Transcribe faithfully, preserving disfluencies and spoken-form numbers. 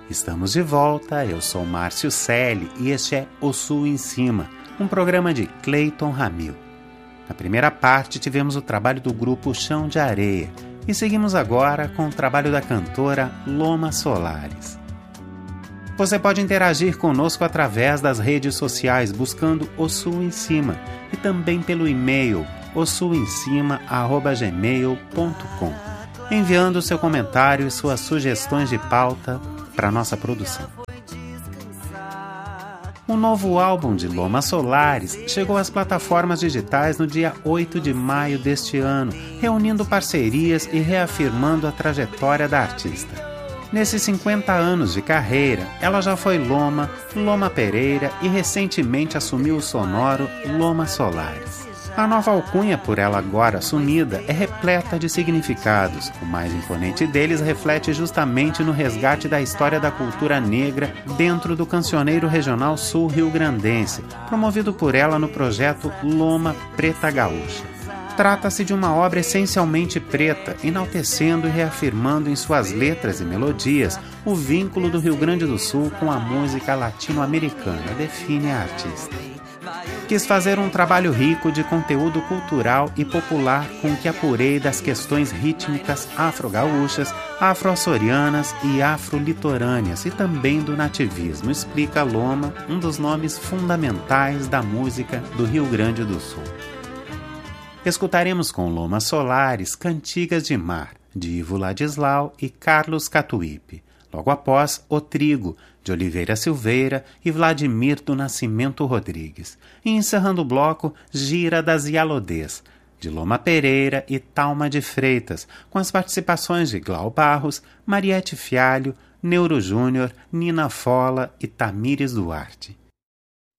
Estamos de volta, eu sou Márcio Selle e este é O Sul em Cima, um programa de Cleiton Ramil. Na primeira parte tivemos o trabalho do grupo Chão de Areia e seguimos agora com o trabalho da cantora Loma Solares. Você pode interagir conosco através das redes sociais buscando O Sul em Cima e também pelo e-mail o sul em cima arroba gmail ponto com, enviando seu comentário e suas sugestões de pauta para nossa produção. O novo álbum de Loma Solares chegou às plataformas digitais no dia oito de maio deste ano, reunindo parcerias e reafirmando a trajetória da artista. Nesses cinquenta anos de carreira, ela já foi Loma, Loma Pereira e recentemente assumiu o sonoro Loma Solares. A nova alcunha por ela agora assumida é repleta de significados. O mais imponente deles reflete justamente no resgate da história da cultura negra dentro do cancioneiro regional sul-riograndense, promovido por ela no projeto Loma Preta Gaúcha. Trata-se de uma obra essencialmente preta, enaltecendo e reafirmando em suas letras e melodias o vínculo do Rio Grande do Sul com a música latino-americana, define a artista. Quis fazer um trabalho rico de conteúdo cultural e popular com que apurei das questões rítmicas afro-gaúchas, afro-açorianas e afro-litorâneas e também do nativismo, explica Loma, um dos nomes fundamentais da música do Rio Grande do Sul. Escutaremos com Loma Solares Cantigas de Mar, de Ivo Ladislau e Carlos Catuípe. Logo após, O Trigo, de Oliveira Silveira e Vladimir do Nascimento Rodrigues. E encerrando o bloco, Gira das Ialodês, de Loma Pereira e Talma de Freitas, com as participações de Glau Barros, Mariette Fialho, Neuro Júnior, Nina Fola e Tamires Duarte.